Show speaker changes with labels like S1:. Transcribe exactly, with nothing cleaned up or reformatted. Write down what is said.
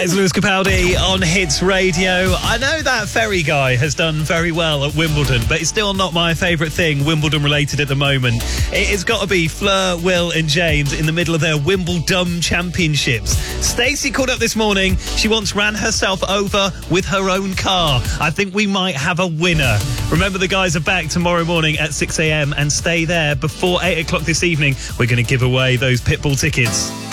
S1: It's Lewis Capaldi on Hits Radio. I know that Ferry guy has done very well at Wimbledon, but it's still not my favourite thing Wimbledon related at the moment. It's got to be Fleur, Will and James in the middle of their Wimbledon championships. Stacey called up this morning. She once ran herself over with her own car. I think we might have a winner. Remember, the guys are back tomorrow morning at six a.m. and stay there before eight o'clock this evening. We're going to give away those Pitbull tickets.